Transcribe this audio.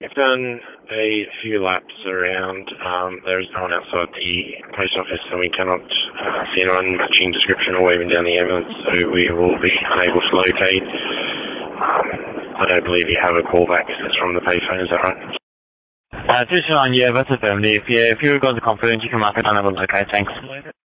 We've done a few laps around. There is no one outside the post office, so we cannot see anyone matching description or even down the ambulance, so we will be unable to locate. I don't believe you have a callback. It's from the payphone, is that right? Just on, yeah, that's affirmative. Yeah, if you've got the confidence, you can mark it on a locate. Thanks.